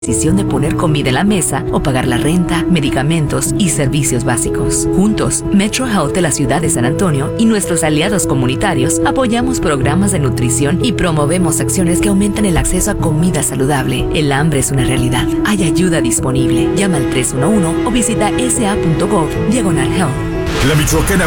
decisión de poner comida en la mesa o pagar la renta, medicamentos y servicios básicos. Juntos, Metro Health de la ciudad de San Antonio y nuestros aliados comunitarios apoyamos programas de nutrición y promovemos acciones que aumentan el acceso a comida saludable. El hambre es una realidad. Hay ayuda disponible. Llama al 311 o visita sa.gov/health. La Michoacana